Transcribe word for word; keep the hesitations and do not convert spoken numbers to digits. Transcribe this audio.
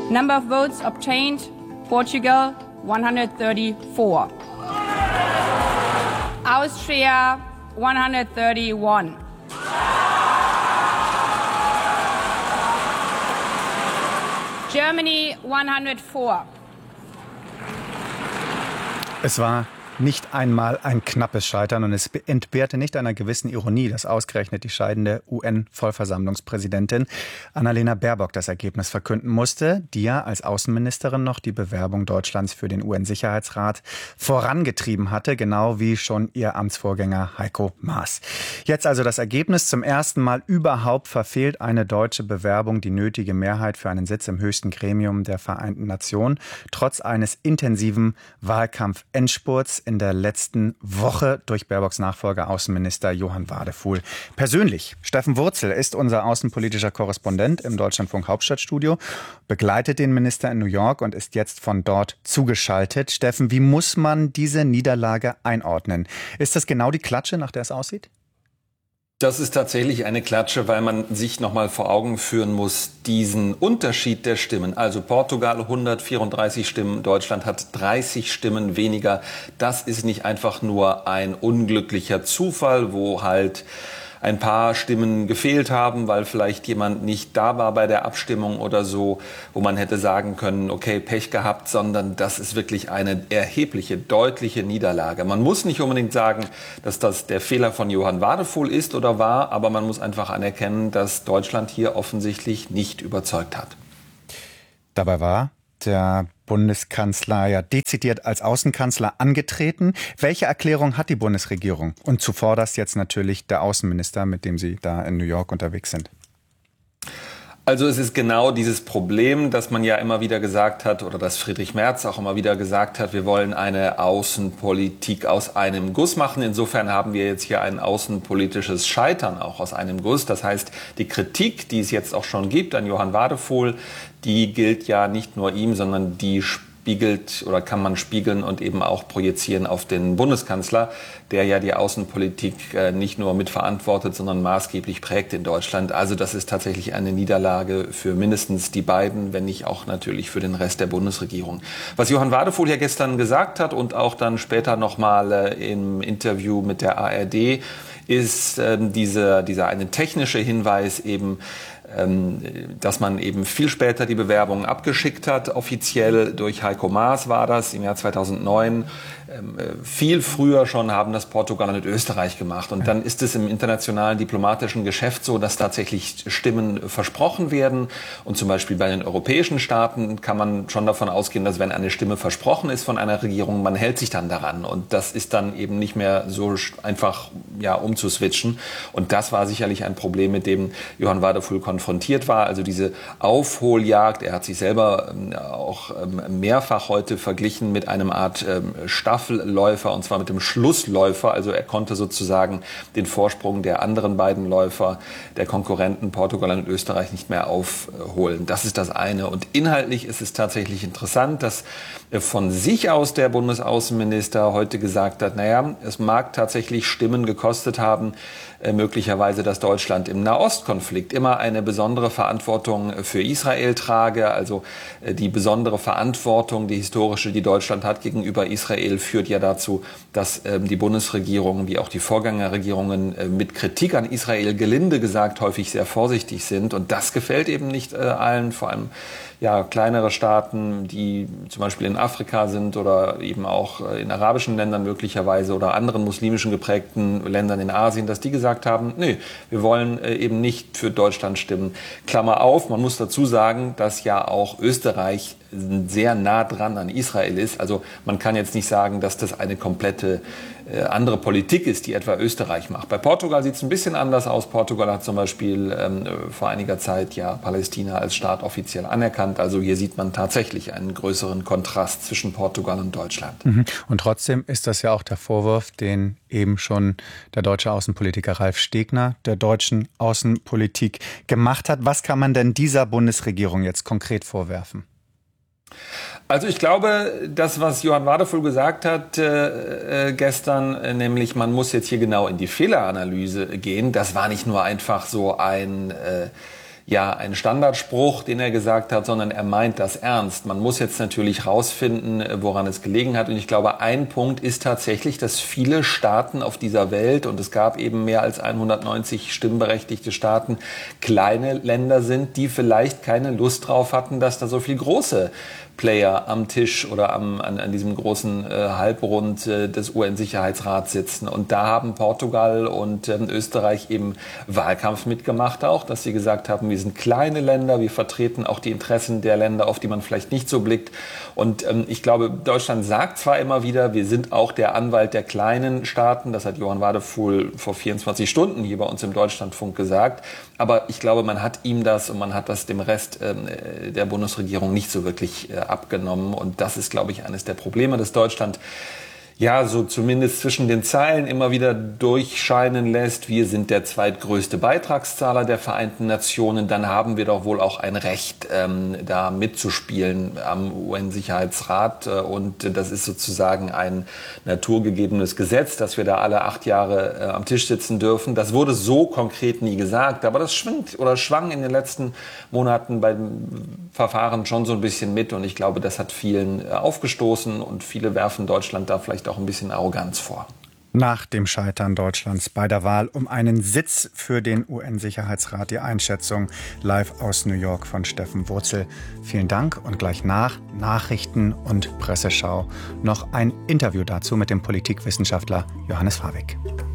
Number of votes obtained, Portugal one hundred thirty-four. Austria one hundred thirty-one. Germany one hundred four. Es war nicht einmal ein knappes Scheitern und es entbehrte nicht einer gewissen Ironie, dass ausgerechnet die scheidende U N-Vollversammlungspräsidentin Annalena Baerbock das Ergebnis verkünden musste, die ja als Außenministerin noch die Bewerbung Deutschlands für den U N-Sicherheitsrat vorangetrieben hatte, genau wie schon ihr Amtsvorgänger Heiko Maas. Jetzt also das Ergebnis: Zum ersten Mal überhaupt verfehlt eine deutsche Bewerbung die nötige Mehrheit für einen Sitz im höchsten Gremium der Vereinten Nationen, trotz eines intensiven Wahlkampf-Endspurts in der letzten Woche durch Baerbocks Nachfolger Außenminister Johann Wadefuhl. Persönlich, Steffen Wurzel ist unser außenpolitischer Korrespondent im Deutschlandfunk Hauptstadtstudio, begleitet den Minister in New York und ist jetzt von dort zugeschaltet. Steffen, wie muss man diese Niederlage einordnen? Ist das genau die Klatsche, nach der es aussieht? Das ist tatsächlich eine Klatsche, weil man sich noch mal vor Augen führen muss, diesen Unterschied der Stimmen. Also Portugal hundertvierunddreißig Stimmen, Deutschland hat dreißig Stimmen weniger. Das ist nicht einfach nur ein unglücklicher Zufall, wo halt ein paar Stimmen gefehlt haben, weil vielleicht jemand nicht da war bei der Abstimmung oder so, wo man hätte sagen können, okay, Pech gehabt, sondern das ist wirklich eine erhebliche, deutliche Niederlage. Man muss nicht unbedingt sagen, dass das der Fehler von Johann Wadefuhl ist oder war, aber man muss einfach anerkennen, dass Deutschland hier offensichtlich nicht überzeugt hat. Dabei war der Bundeskanzler ja dezidiert als Außenkanzler angetreten. Welche Erklärung hat die Bundesregierung? Und zuvorderst jetzt natürlich der Außenminister, mit dem Sie da in New York unterwegs sind. Also es ist genau dieses Problem, dass man ja immer wieder gesagt hat, oder dass Friedrich Merz auch immer wieder gesagt hat, wir wollen eine Außenpolitik aus einem Guss machen. Insofern haben wir jetzt hier ein außenpolitisches Scheitern auch aus einem Guss. Das heißt, die Kritik, die es jetzt auch schon gibt an Johann Wadefuhl, die gilt ja nicht nur ihm, sondern die spiegelt oder kann man spiegeln und eben auch projizieren auf den Bundeskanzler, der ja die Außenpolitik äh, nicht nur mitverantwortet, sondern maßgeblich prägt in Deutschland. Also das ist tatsächlich eine Niederlage für mindestens die beiden, wenn nicht auch natürlich für den Rest der Bundesregierung. Was Johann Wadefuhl ja gestern gesagt hat und auch dann später nochmal äh, im Interview mit der A R D, ist äh, diese, dieser eine technische Hinweis eben, dass man eben viel später die Bewerbung abgeschickt hat. Offiziell durch Heiko Maas war das im Jahr zweitausendneun. Viel früher schon haben das Portugal und Österreich gemacht. Und dann ist es im internationalen diplomatischen Geschäft so, dass tatsächlich Stimmen versprochen werden. Und zum Beispiel bei den europäischen Staaten kann man schon davon ausgehen, dass wenn eine Stimme versprochen ist von einer Regierung, man hält sich dann daran. Und das ist dann eben nicht mehr so einfach ja, umzuswitchen. Und das war sicherlich ein Problem, mit dem Johann Wadefuhl konfrontiert war. Also diese Aufholjagd, er hat sich selber auch mehrfach heute verglichen mit einem Art Staffelläufer, und zwar mit dem Schlussläufer. Also er konnte sozusagen den Vorsprung der anderen beiden Läufer, der Konkurrenten Portugal und Österreich, nicht mehr aufholen. Das ist das eine. Und inhaltlich ist es tatsächlich interessant, dass von sich aus der Bundesaußenminister heute gesagt hat, naja, es mag tatsächlich Stimmen gekostet haben, äh, möglicherweise, dass Deutschland im Nahostkonflikt immer eine besondere Verantwortung für Israel trage. Also äh, die besondere Verantwortung, die historische, die Deutschland hat gegenüber Israel, führt ja dazu, dass äh, die Bundesregierung wie auch die Vorgängerregierungen äh, mit Kritik an Israel, gelinde gesagt, häufig sehr vorsichtig sind. Und das gefällt eben nicht äh, allen, vor allem ja, kleinere Staaten, die zum Beispiel in Afrika sind oder eben auch in arabischen Ländern möglicherweise oder anderen muslimischen geprägten Ländern in Asien, dass die gesagt haben, nee, wir wollen eben nicht für Deutschland stimmen. Klammer auf, man muss dazu sagen, dass ja auch Österreich sehr nah dran an Israel ist. Also man kann jetzt nicht sagen, dass das eine komplette äh, andere Politik ist, die etwa Österreich macht. Bei Portugal sieht es ein bisschen anders aus. Portugal hat zum Beispiel ähm, vor einiger Zeit ja Palästina als Staat offiziell anerkannt. Also hier sieht man tatsächlich einen größeren Kontrast zwischen Portugal und Deutschland. Mhm. Und trotzdem ist das ja auch der Vorwurf, den eben schon der deutsche Außenpolitiker Ralf Stegner der deutschen Außenpolitik gemacht hat. Was kann man denn dieser Bundesregierung jetzt konkret vorwerfen? Also ich glaube, das, was Johann Wadefuhl gesagt hat äh, äh, gestern, äh, nämlich man muss jetzt hier genau in die Fehleranalyse gehen, das war nicht nur einfach so ein äh, ja ein Standardspruch, den er gesagt hat, sondern er meint das ernst. Man muss jetzt natürlich rausfinden, woran es gelegen hat. Und ich glaube, ein Punkt ist tatsächlich, dass viele Staaten auf dieser Welt, und es gab eben mehr als hundertneunzig stimmberechtigte Staaten, kleine Länder sind, die vielleicht keine Lust drauf hatten, dass da so viel große Player am Tisch oder am, an, an diesem großen äh, Halbrund äh, des U N-Sicherheitsrats sitzen. Und da haben Portugal und ähm, Österreich eben Wahlkampf mitgemacht auch, dass sie gesagt haben, wir sind kleine Länder, wir vertreten auch die Interessen der Länder, auf die man vielleicht nicht so blickt. Und ähm, ich glaube, Deutschland sagt zwar immer wieder, wir sind auch der Anwalt der kleinen Staaten, das hat Johann Wadefuhl vor vierundzwanzig Stunden hier bei uns im Deutschlandfunk gesagt, aber ich glaube, man hat ihm das und man hat das dem Rest ähm, der Bundesregierung nicht so wirklich äh, abgenommen. Und das ist, glaube ich, eines der Probleme, dass Deutschland ja so zumindest zwischen den Zeilen immer wieder durchscheinen lässt, wir sind der zweitgrößte Beitragszahler der Vereinten Nationen, dann haben wir doch wohl auch ein Recht, ähm, da mitzuspielen am U N-Sicherheitsrat. Und das ist sozusagen ein naturgegebenes Gesetz, dass wir da alle acht Jahre äh, am Tisch sitzen dürfen. Das wurde so konkret nie gesagt, aber das schwingt oder schwang in den letzten Monaten beim Verfahren schon so ein bisschen mit. Und ich glaube, das hat vielen äh, aufgestoßen und viele werfen Deutschland da vielleicht auch ein bisschen Arroganz vor. Nach dem Scheitern Deutschlands bei der Wahl um einen Sitz für den U N-Sicherheitsrat, die Einschätzung live aus New York von Steffen Wurzel. Vielen Dank und gleich nach Nachrichten und Presseschau noch ein Interview dazu mit dem Politikwissenschaftler Johannes Fahwig.